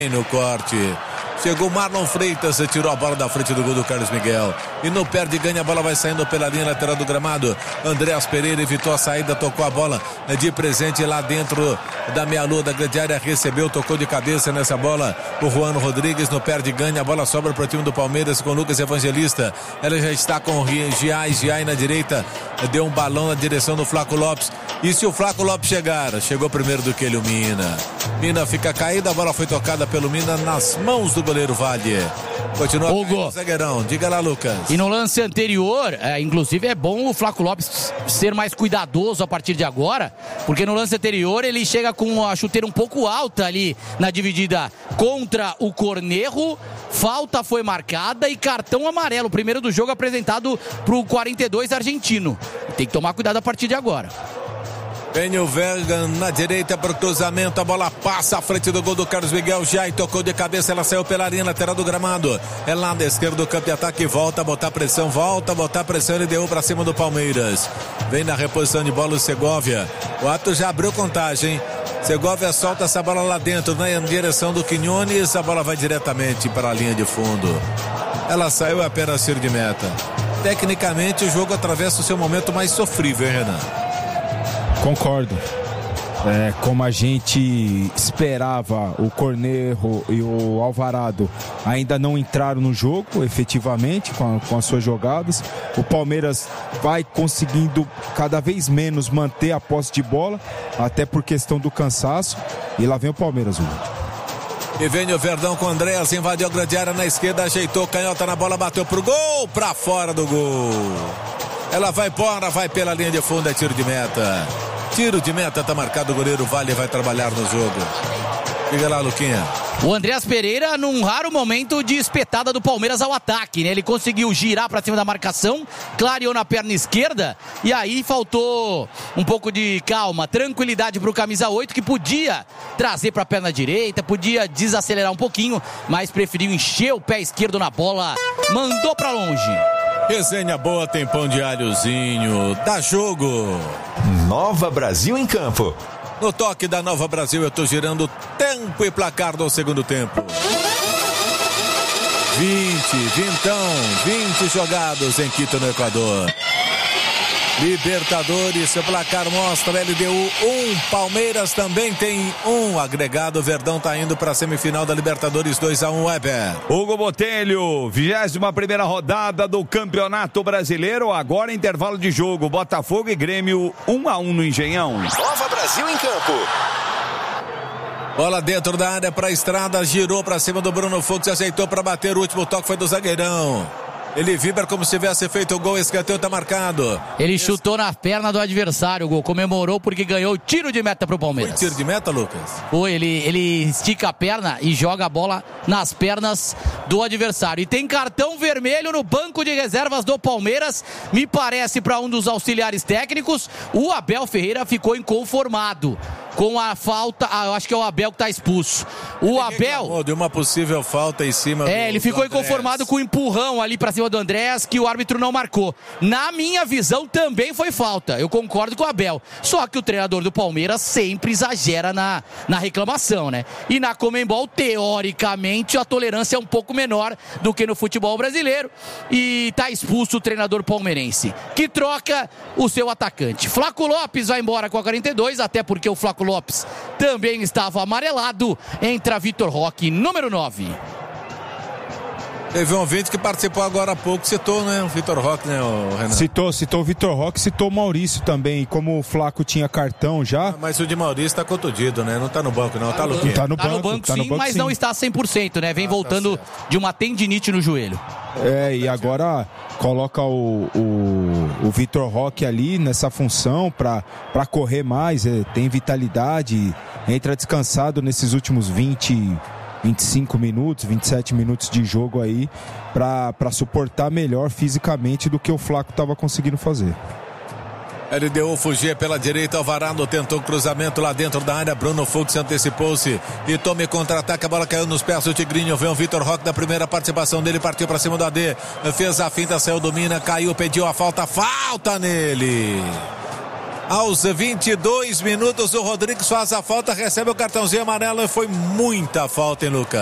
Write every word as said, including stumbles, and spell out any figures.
no corte. Chegou Marlon Freitas, tirou a bola da frente do gol do Carlos Miguel. E no perde ganha, a bola vai saindo pela linha lateral do gramado. Andréas Pereira evitou a saída, tocou a bola de presente lá dentro da meia-lua da grande área. Recebeu, tocou de cabeça nessa bola o Juan Rodrigues. No perde ganha, a bola sobra para o time do Palmeiras com o Lucas Evangelista. Ela já está com o Giai, Giai na direita. Deu um balão na direção do Flaco Lopes. E se o Flaco Lopes chegar, chegou primeiro do que ele, o Mina. Mina fica caída, a bola foi tocada pelo Mina nas mãos do goleiro Vale. Continua o zagueirão. Diga lá, Lucas. E no lance anterior, é, inclusive é bom o Flaco Lopes ser mais cuidadoso a partir de agora, porque no lance anterior ele chega com a chuteira um pouco alta ali na dividida contra o Cornejo. Falta foi marcada e cartão amarelo, primeiro do jogo apresentado para o quarenta e dois argentino. Tem que tomar cuidado a partir de agora. Vem o Vergan na direita para o cruzamento, a bola passa à frente do gol do Carlos Miguel, já tocou de cabeça, ela saiu pela linha lateral do gramado, é lá da esquerda do campo de ataque, volta a botar pressão, volta a botar pressão, ele deu para cima do Palmeiras, vem na reposição de bola o Segovia, o Ato já abriu contagem, Segovia solta essa bola lá dentro, na direção do Quinones, a bola vai diretamente para a linha de fundo, ela saiu apenas tiro de meta. Tecnicamente o jogo atravessa o seu momento mais sofrível, hein, Renan? Concordo. É, como a gente esperava, o Cornejo e o Alvarado ainda não entraram no jogo efetivamente com, a, com as suas jogadas. O Palmeiras vai conseguindo cada vez menos manter a posse de bola, até por questão do cansaço. E lá vem o Palmeiras, Hugo. E vem o Verdão com o Andréas, invadiu a grande área na esquerda, ajeitou, canhota na bola, bateu pro gol, pra fora do gol. Ela vai embora, vai pela linha de fundo, é tiro de meta. Tiro de meta, tá marcado, o goleiro Vale vai trabalhar no jogo. Diga lá, Luquinha. O Andréas Pereira num raro momento de espetada do Palmeiras ao ataque, né? Ele conseguiu girar para cima da marcação, clareou na perna esquerda e aí faltou um pouco de calma, tranquilidade para o camisa oito, que podia trazer para a perna direita, podia desacelerar um pouquinho, mas preferiu encher o pé esquerdo na bola, mandou para longe. Resenha boa, tem pão de alhozinho, dá jogo. Nova Brasil em campo. No toque da Nova Brasil, eu tô girando tempo e placar do segundo tempo. vinte, vintão, vinte jogados em Quito, no Equador. Libertadores, o placar mostra L D U um, Palmeiras também tem um agregado, Verdão tá indo para a semifinal da Libertadores dois a um, Weber. Hugo Botelho, vigésima primeira rodada do Campeonato Brasileiro, agora intervalo de jogo, Botafogo e Grêmio um a um no Engenhão. Nova Brasil em campo. Bola dentro da área para a Estrada, girou para cima do Bruno Fux, aceitou para bater, o último toque foi do zagueirão. Ele vibra como se tivesse feito o gol, escanteio tá marcado. Ele Esse... chutou na perna do adversário, o gol, comemorou porque ganhou o tiro de meta pro Palmeiras. Foi tiro de meta, Lucas? Foi, ele, ele estica a perna e joga a bola nas pernas do adversário. E tem cartão vermelho no banco de reservas do Palmeiras, me parece para um dos auxiliares técnicos. O Abel Ferreira ficou inconformado com a falta, ah, eu acho que é o Abel que tá expulso. O ele Abel... de uma possível falta em cima É, do, ele ficou inconformado com o empurrão ali pra cima do Andréas, que o árbitro não marcou. Na minha visão, também foi falta. Eu concordo com o Abel. Só que o treinador do Palmeiras sempre exagera na, na reclamação, né? E na Conmebol, teoricamente, a tolerância é um pouco menor do que no futebol brasileiro. E tá expulso o treinador palmeirense, que troca o seu atacante. Flaco Lopes vai embora com a quarenta e dois, até porque o Flaco Lopes também estava amarelado. Entra Vitor Roque, número nove. Teve um ouvinte que participou agora há pouco, citou, né, o Vitor Roque, né, o Renan? Citou, citou o Vitor Roque, citou o Maurício também, como o Flaco tinha cartão já. Ah, mas o de Maurício tá contundido, né, não tá no banco não, tá no Tá no banco, tá no banco, tá no banco sim, mas sim. Não está cem por cento, né, vem ah, voltando tá de uma tendinite no joelho. É, e agora coloca o, o, o Vitor Roque ali nessa função para para correr mais, é, tem vitalidade, entra descansado nesses últimos vinte, vinte e cinco minutos, vinte e sete minutos de jogo aí para suportar melhor fisicamente do que o Flaco estava conseguindo fazer. L D U fugir pela direita, Alvarado tentou cruzamento lá dentro da área, Bruno Fux antecipou-se e tome contra-ataque, a bola caiu nos pés do Tigrinho, vem o Vitor Roque da primeira participação dele, partiu para cima do A D, fez a finta, saiu, domina, caiu, pediu a falta, falta nele. Aos vinte e dois minutos, o Rodrigues faz a falta, recebe o cartãozinho amarelo e foi muita falta, hein, Lucas?